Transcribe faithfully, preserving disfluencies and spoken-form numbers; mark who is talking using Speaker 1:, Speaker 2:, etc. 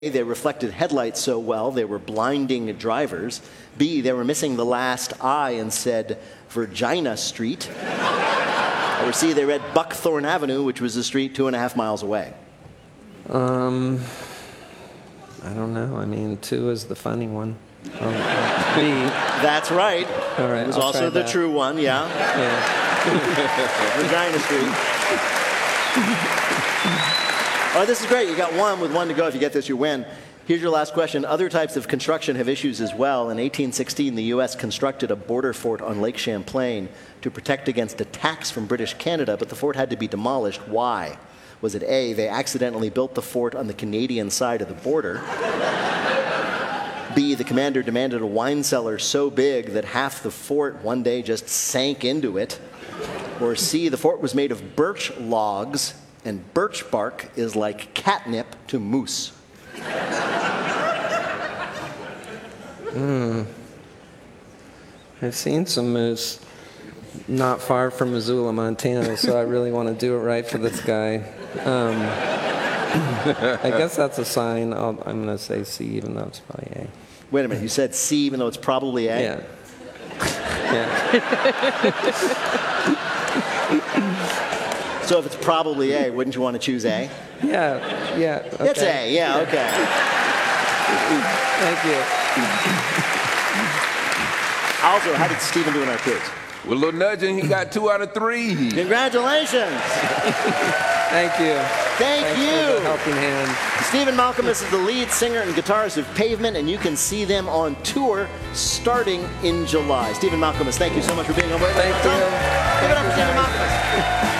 Speaker 1: They reflected headlights so well they were blinding drivers. B, they were missing the last I and said Virginia Street. Or C, they read Buckthorn Avenue, which was a street two and a half miles away.
Speaker 2: Um, I don't know. I mean, two is the funny one. Um, B.
Speaker 1: That's right.
Speaker 2: All right.
Speaker 1: It was
Speaker 2: I'll
Speaker 1: also
Speaker 2: try
Speaker 1: the
Speaker 2: that.
Speaker 1: true one, yeah.
Speaker 2: Yeah.
Speaker 1: Virginia Street. Oh, this is great. You got one with one to go. If you get this, you win. Here's your last question. Other types of construction have issues as well. In eighteen sixteen, the U S constructed a border fort on Lake Champlain to protect against attacks from British Canada, but the fort had to be demolished. Why? Was it A, they accidentally built the fort on the Canadian side of the border? B, the commander demanded a wine cellar so big that half the fort one day just sank into it? Or C, the fort was made of birch logs, and birch bark is like catnip to moose.
Speaker 2: Hmm. I've seen some moose not far from Missoula, Montana, so I really want to do it right for this guy. Um, I guess that's a sign. I'll, I'm going to say C, even though it's probably A.
Speaker 1: Wait a minute, you said C, even though it's probably A?
Speaker 2: Yeah. Yeah.
Speaker 1: So if it's probably A, wouldn't you want to choose A?
Speaker 2: Yeah, yeah. Okay.
Speaker 1: It's A, yeah, okay.
Speaker 2: Thank you.
Speaker 1: Also, how did Stephen do in our quiz?
Speaker 3: With a little nudging, he got two out of three.
Speaker 1: Congratulations.
Speaker 2: Thank you.
Speaker 1: Thank
Speaker 2: Thanks
Speaker 1: you.
Speaker 2: for the helping hand.
Speaker 1: Stephen Malcolmus is the lead singer and guitarist of Pavement, and you can see them on tour starting in July. Stephen Malcolmus, thank you so much for being on board.
Speaker 2: Thank you.
Speaker 1: Give it up for Stephen Malcolmus.